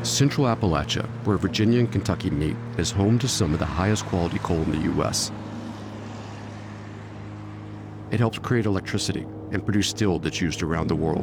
Central Appalachia, where Virginia and Kentucky meet, is home to some of the highest quality coal in the U.S. It helps create electricity and produce steel that's used around the world.